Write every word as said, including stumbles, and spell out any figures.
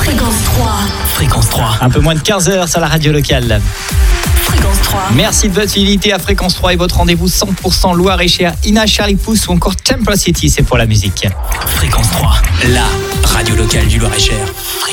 Fréquence trois. Fréquence trois. Un peu moins de quinze heures sur la radio locale. Fréquence trois. Merci de votre fidélité à Fréquence trois et votre rendez-vous cent pour cent Loire-et-Cher, Ina, Charlie Pouce ou encore Temple City, c'est pour la musique. Fréquence trois, la radio locale du Loir-et-Cher.